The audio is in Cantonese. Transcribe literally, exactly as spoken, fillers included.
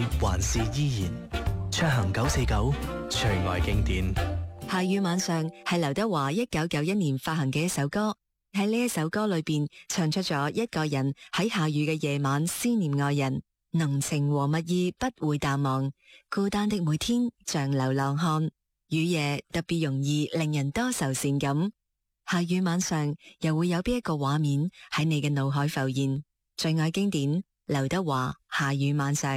還是依然。暢行九四九，最愛經典。 夏雨晚上係劉德華一九九一年發行嘅一首歌，喺呢一首歌裏邊唱出咗一個人喺下雨嘅夜晚思念愛人，濃情和蜜意不會淡忘，孤單的每天像流浪漢，雨夜特別容易令人多愁善感。下雨晚上又會有邊一個畫面喺你嘅腦海浮現？最愛經典，劉德華夏雨晚上。